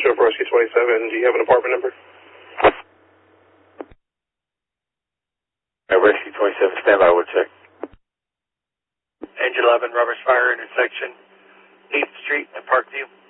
show for Rescue 27. Do you have an apartment number? Rescue 27, standby, we'll check. Engine 11, Rubbers Fire, intersection 8th Street and Parkview.